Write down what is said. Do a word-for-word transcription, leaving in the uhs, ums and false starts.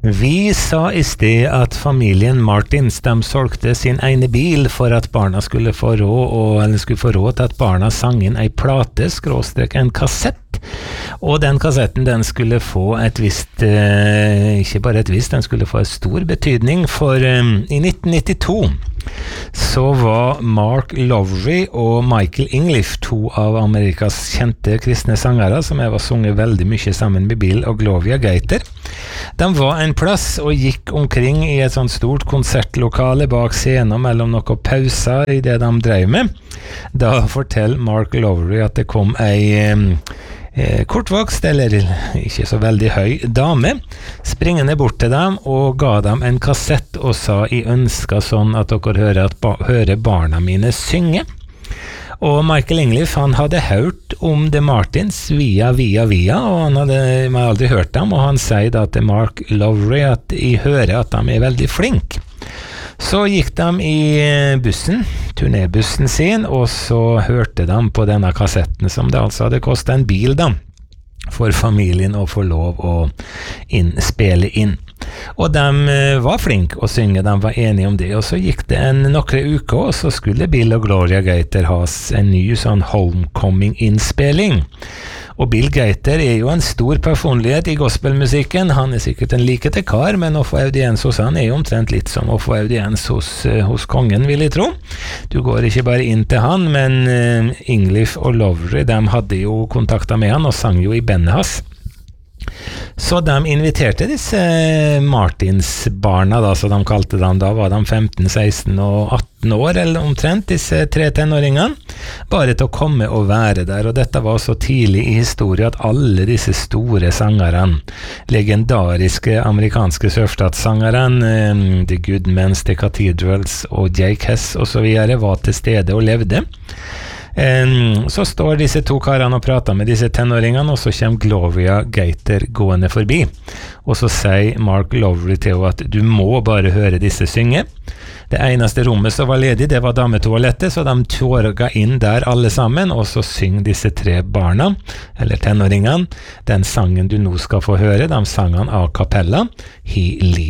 Vi sa i sted at familien Martins de solgte sin ene bil for at barna skulle få råd, og, eller skulle få råd til at barna sang inn ei plate, skråstrek en kassett. Og den kassetten den skulle få et visst, eh, ikke bare et visst, den skulle få et stor betydning, for eh, i nitten nittito så var Mark Lowry og Michael English to av Amerikas kjente kristne sangere som jeg var sunget veldig mye sammen med Bill og Gloria Gaither. De var en plass og gikk omkring i et sånt stort konsertlokale bak scenen mellom noen pauser i det de drev med. Da forteller Mark Lowry at det kom ei eh, kortvokst, eller ikke så veldig høy dame, springende bort til dem og ga dem en kassett og sa «I ønsker sånn at dere hører, at ba hører barna mine synge». Og Michael English, han hadde hørt om The Martins via, via, via, og han hadde man hadde aldri hørt dem, og han sier da til Mark Lowry at jeg hører at de er veldig flinke. Så gikk de i bussen, turnébussen sin, og så hørte de på denne kassetten, som det altså hadde kostet en bil da, for familien å få lov å inn, spille inn. Og de var flinke å synge, de var enige om det, og så gikk det en nokre uker, og så skulle Bill og Gloria Gaither ha en ny sånn homecoming-innspilling. Og Bill Gaither er jo en stor personlighet i gospelmusikken, han er sikkert en likete kar, men å få audiens hos han er jo omtrent litt som å få audiens hos, hos kongen, vil jeg tro. Du går ikke bare inn til han, men uh, English og Lowry, de hadde jo kontakta med han og sang jo i bandet hans. Så de inviterte disse Martins-barna, da, så de kalte dem, da var de femten, seksten og atten år, eller omtrent, disse tre tenåringene, bare til å komme og være der, og dette var så tidlig i historien at alle disse store sangerne, legendariske amerikanske sørstatssangerne, The Goodmans, The Cathedrals og Jake Hess og så videre, var til stede og levde. Um, så står disse to karene og prater med disse tenåringene, og så kommer Gloria Gaither gående forbi. Og så sier Mark Lowry til henne at du må bare høre disse synge. Det eneste rommet som var ledig, det var dametoalettet, så de tårga inn der alle sammen, og så synger disse tre barna, eller tenåringene, den sangen du nå skal få høre, de sang han a cappella, He Leads.